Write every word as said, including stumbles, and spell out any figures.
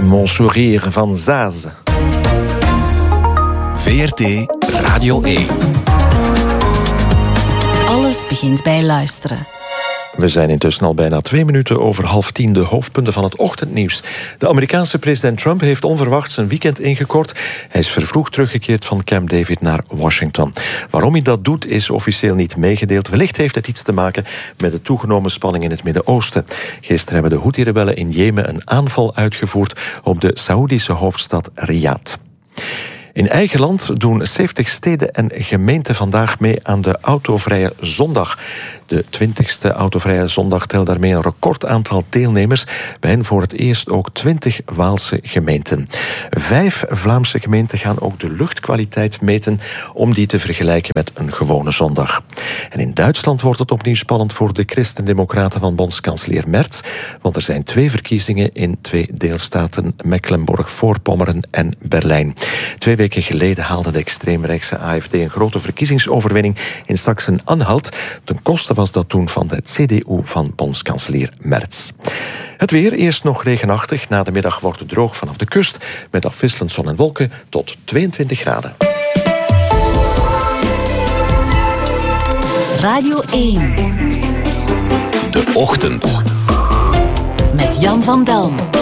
Mon Sourire van Zaz. V R T Radio één. Alles begint bij luisteren. We zijn intussen al bijna twee minuten over half tien, de hoofdpunten van het ochtendnieuws. De Amerikaanse president Trump heeft onverwachts een weekend ingekort. Hij is vervroegd teruggekeerd van Camp David naar Washington. Waarom hij dat doet, is officieel niet meegedeeld. Wellicht heeft het iets te maken met de toegenomen spanning in het Midden-Oosten. Gisteren hebben de Houthi-rebellen in Jemen een aanval uitgevoerd op de Saoedische hoofdstad Riyadh. In eigen land doen zeventig steden en gemeenten vandaag mee aan de Autovrije Zondag. De twintigste Autovrije Zondag telt daarmee een recordaantal deelnemers. Bij hen voor het eerst ook twintig Waalse gemeenten. Vijf Vlaamse gemeenten gaan ook de luchtkwaliteit meten om die te vergelijken met een gewone zondag. En in Duitsland wordt het opnieuw spannend voor de Christen-Democraten van bondskanselier Merz, want er zijn twee verkiezingen in twee deelstaten, Mecklenburg-Voorpommeren en Berlijn. Twee weken geleden haalde de extreemrechtse A F D een grote verkiezingsoverwinning in Sachsen-Anhalt. Ten koste was dat toen van de C D U van bondskanselier Merz. Het weer, eerst nog regenachtig. Na de middag wordt het droog vanaf de kust, met afwisselend zon en wolken tot tweeëntwintig graden. Radio één. De ochtend. Met Jan van Delm.